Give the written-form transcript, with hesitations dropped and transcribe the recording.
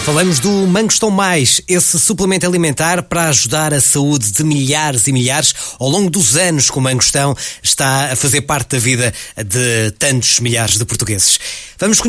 Falamos do Mangostão Mais, esse suplemento alimentar para ajudar a saúde de milhares e milhares. Ao longo dos anos que o Mangostão está a fazer parte da vida de tantos milhares de portugueses. Vamos